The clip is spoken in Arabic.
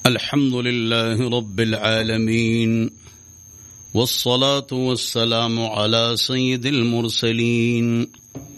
الحمد لله رب العالمين، والصلاة والسلام على سيد المرسلين